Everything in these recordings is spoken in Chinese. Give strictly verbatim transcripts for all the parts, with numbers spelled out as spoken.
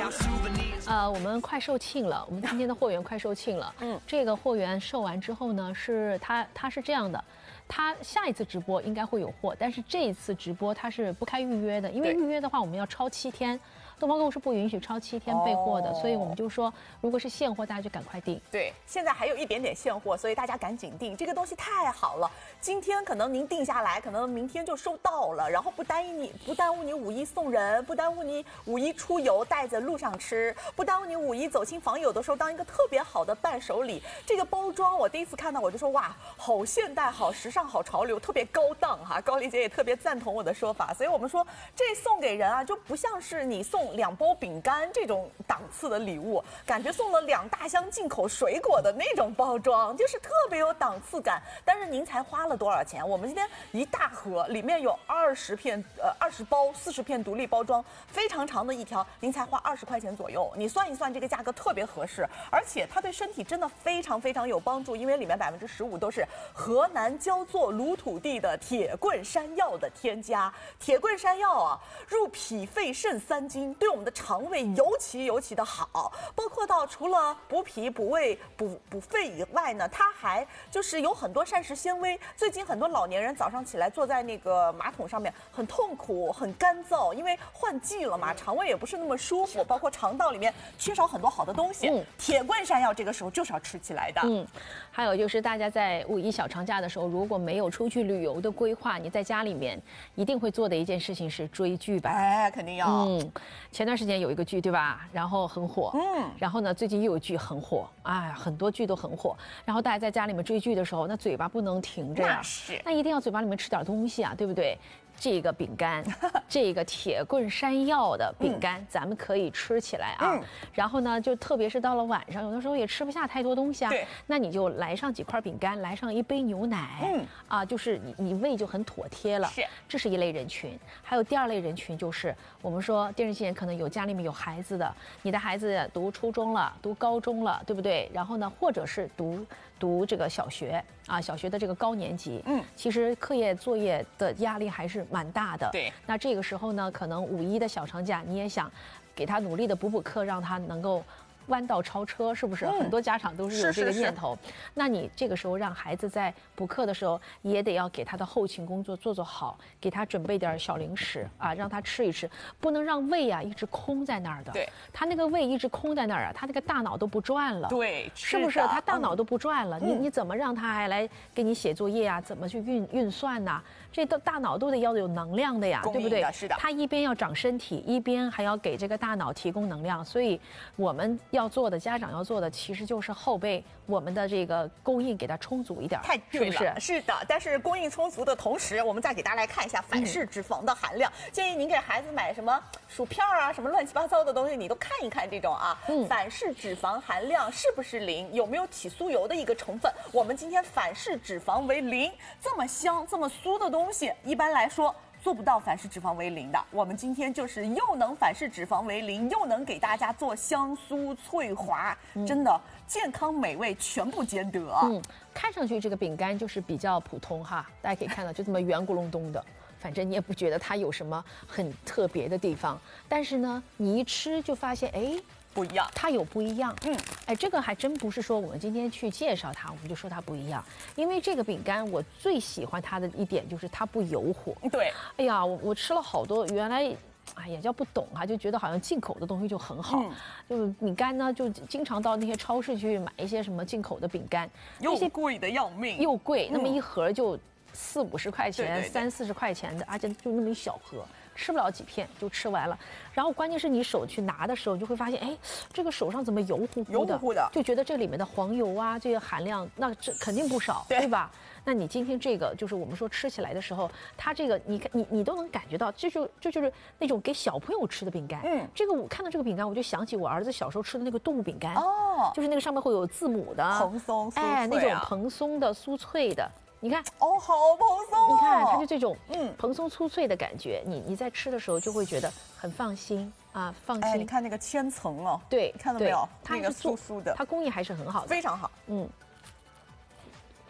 呃，我们快售罄了，我们今天的货源快售罄了。嗯，这个货源售完之后呢，是它它是这样的，它下一次直播应该会有货，但是这一次直播它是不开预约的，因为预约的话我们要超七天。东方购物是不允许超七天备货的，哦、所以我们就说，如果是现货，大家就赶快订。 对，现在还有一点点现货，所以大家赶紧订。这个东西太好了，今天可能您定下来，可能明天就收到了，然后不耽误你，不耽误你五一送人，不耽误你五一出游带在路上吃，不耽误你五一走亲访友的时候当一个特别好的伴手礼。这个包装我第一次看到，我就说哇，好现代、好时尚、好潮流，特别高档哈。高丽姐也特别赞同我的说法，所以我们说这送给人啊，就不像是你送两包饼干这种档次的礼物，感觉送了两大箱进口水果的那种包装，就是特别有档次感。但是您才花了多少钱？我们今天一大盒，里面有二十片，呃，二十包，四十片独立包装，非常长的一条，您才花二十块钱左右。你算一算，这个价格特别合适，而且它对身体真的非常非常有帮助，因为里面百分之十五都是河南焦作鲁土地的铁棍山药的添加。铁棍山药啊，入脾肺肾三经，对我们的肠胃尤其尤其的好，包括到除了补脾补胃补补肺以外呢，它还就是有很多膳食纤维。最近很多老年人早上起来坐在那个马桶上面很痛苦很干燥，因为换季了嘛，肠胃也不是那么舒服，包括肠道里面缺少很多好的东西。嗯，铁棍山药这个时候就是要吃起来的。 嗯，还有就是大家在五一小长假的时候，如果没有出去旅游的规划，你在家里面一定会做的一件事情是追剧吧？ 哎，肯定要。 嗯，前段时间有一个剧对吧，然后很火，嗯，然后呢最近又有剧很火，哎，很多剧都很火，然后大家在家里面追剧的时候，那嘴巴不能停着呀， 那是， 那一定要嘴巴里面吃点东西啊，对不对？这个饼干，这个铁棍山药的饼干，嗯、咱们可以吃起来啊。嗯、然后呢，就特别是到了晚上，有的时候也吃不下太多东西啊。 对， 那你就来上几块饼干，来上一杯牛奶，嗯，啊，就是你你胃就很妥帖了。 是， 这是一类人群。还有第二类人群，就是我们说电视机前可能有家里面有孩子的，你的孩子读初中了，读高中了，对不对？然后呢，或者是读读这个小学啊，小学的这个高年级，嗯，其实课业作业的压力还是蛮大的。 对， 那这个时候呢，可能五一的小长假，你也想给他努力的补补课，让他能够弯道超车，是不是？嗯、很多家长都是有这个念头。是是是，那你这个时候让孩子在补课的时候，也得要给他的后勤工作做做好，给他准备点小零食啊，让他吃一吃，不能让胃啊一直空在那儿的。 对， 他那个胃一直空在那儿啊，他那个大脑都不转了。 对， 是不是？他大脑都不转了，嗯、你你怎么让他还来给你写作业啊？怎么去运运算呐、啊？这都大脑都得要有能量的呀，对不对？ 是的。 他一边要长身体，一边还要给这个大脑提供能量，所以我们要做的，家长要做的，其实就是后备我们的这个供应给它充足一点。 太对了，是不是？是的。但是供应充足的同时，我们再给大家来看一下反式脂肪的含量。嗯、建议您给孩子买什么薯片啊，什么乱七八糟的东西，你都看一看这种啊。嗯。反式脂肪含量是不是零？有没有起酥油的一个成分？我们今天反式脂肪为零，这么香、这么酥的东西，一般来说做不到反式脂肪为零的。我们今天就是又能反式脂肪为零，又能给大家做香酥脆滑，嗯、真的健康美味全部兼得。 嗯，看上去这个饼干就是比较普通哈，大家可以看到就这么圆咕隆咚的。反正你也不觉得它有什么很特别的地方，但是呢，你一吃就发现，哎， 不一样， 它有不一样。嗯，哎，这个还真不是说我们今天去介绍它，我们就说它不一样。因为这个饼干，我最喜欢它的一点就是它不油火。 对， 哎呀，我我吃了好多，原来。哎，也叫不懂哈、啊，就觉得好像进口的东西就很好。嗯、就饼干呢，就经常到那些超市去买一些什么进口的饼干， 又贵的要命， 又贵，嗯、那么一盒就四五十块钱， 对对对三四十块钱的，而且就那么一小盒，吃不了几片就吃完了。然后关键是你手去拿的时候，你就会发现，哎，这个手上怎么油乎乎的？ 油乎乎的， 就觉得这里面的黄油啊，这个含量，那这肯定不少，对, 对吧？那你今天这个就是我们说吃起来的时候，它这个你看你你都能感觉到，这就这就是那种给小朋友吃的饼干。嗯，这个我看到这个饼干，我就想起我儿子小时候吃的那个动物饼干。哦，就是那个上面会有字母的， 蓬松酥脆、啊， 哎，那种蓬松的酥脆的。你看哦，好蓬松、哦！ 你看它就这种嗯蓬松酥脆的感觉，你你在吃的时候就会觉得很放心啊，放心。 哎，你看那个千层哦， 对， 看到没有？ 它那个酥酥的， 它工艺还是很好的， 非常好。嗯。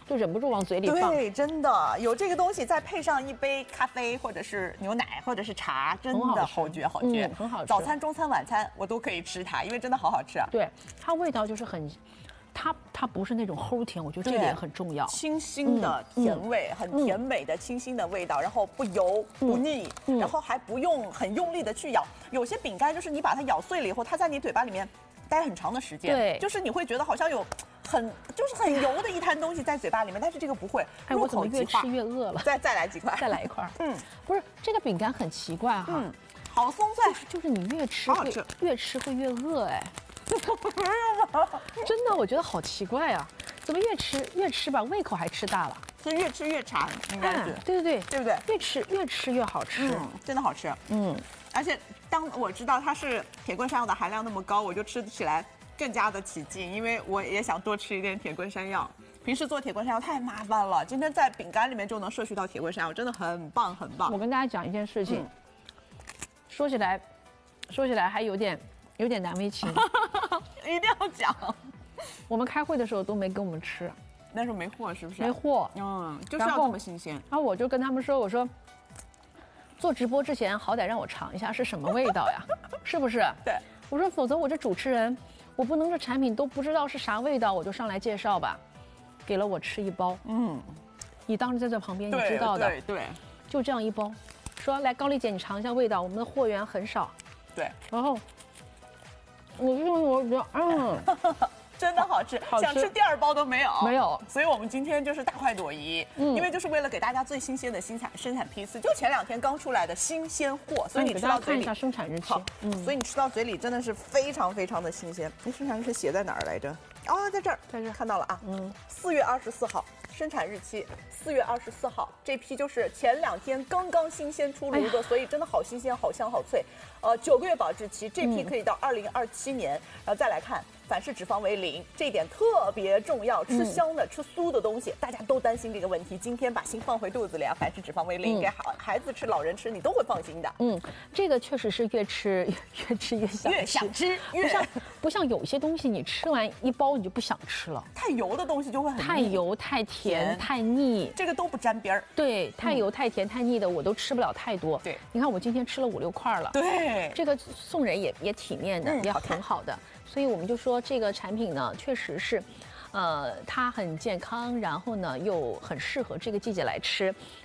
就忍不住往嘴里放。 对，真的有这个东西，再配上一杯咖啡或者是牛奶或者是茶，真的好绝好绝， 嗯，很好吃。 早餐、中餐、晚餐我都可以吃它，因为真的好好吃啊。 对，它味道就是很。它它不是那种齁甜，我觉得这点很重要。 清新的甜味，嗯、很甜美的清新的味道，然后不油不腻，嗯、然后还不用很用力的去咬。有些饼干就是你把它咬碎了以后，它在你嘴巴里面待很长的时间， 对， 就是你会觉得好像有很就是很油的一滩东西在嘴巴里面，但是这个不会。 哎，我怎么越吃越饿了？ 再再来几块， 再来一块。嗯，不是这个饼干很奇怪哈，嗯， 好松脆， 就是就是你越吃会越吃会越饿哎。真的，我觉得好奇怪啊！怎么越吃越吃吧，胃口还吃大了， 是越吃越馋，应该是。 哎、对对对， 对不对？ 越吃越吃越好吃， 嗯，真的好吃。嗯，而且当我知道它是铁棍山药的含量那么高，我就吃起来更加的起劲，因为我也想多吃一点铁棍山药。平时做铁棍山药太麻烦了，今天在饼干里面就能摄取到铁棍山药，真的很棒很棒。 我跟大家讲一件事情，嗯、说起来，说起来还有点。有点难为情， 一定要讲。 我们开会的时候都没跟我们吃， 那时候没货是不是？ 没货， 嗯，就是要这么新鲜。 然后我就跟他们说，我说，做直播之前好歹让我尝一下是什么味道呀，是不是？ 对。 我说，否则我这主持人，我不能这产品都不知道是啥味道，我就上来介绍吧。给了我吃一包，嗯，你当时在这旁边，你知道的， 对对， 就这样一包，说来高丽姐你尝一下味道，我们的货源很少， 对， 然后。我因为我觉得，嗯， 真的好吃，好吃想吃第二包都没有， 没有。 所以我们今天就是大快朵颐，嗯，因为就是为了给大家最新鲜的新产生产批次，就前两天刚出来的新鲜货，所以你吃到嘴里， 看一下生产日期， 嗯，所以你吃到嘴里真的是非常非常的新鲜。那生产日期写在哪儿来着？哦，在这儿， 在这儿看到了啊，嗯，四月二十四号。生产日期四月二十四号，这批就是前两天刚刚新鲜出炉的，哎、所以真的好新鲜、好香、好脆。呃，九个月保质期，这批可以到二零二七年。嗯、然后再来看，反式脂肪为零，这一点特别重要。吃香的、嗯、吃酥的东西，大家都担心这个问题。今天把心放回肚子里啊，反式脂肪为零，嗯、给好孩子吃、老人吃，你都会放心的。 嗯，这个确实是越吃越吃越想越想吃， 不像不像有些东西你吃完一包你就不想吃了， 太油的东西就会很太油太甜。甜太腻， 这个都不沾边儿。 对，太油、太甜、太腻的我都吃不了太多。 对， 你看我今天吃了五六块了。 对， 这个送人也也体面的，嗯、也很好的。所以我们就说这个产品呢，确实是，呃，它很健康，然后呢又很适合这个季节来吃。